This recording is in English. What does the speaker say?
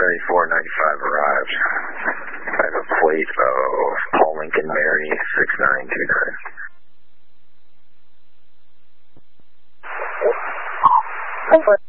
3495 arrived. I have a plate of Paul Lincoln Mary 6929.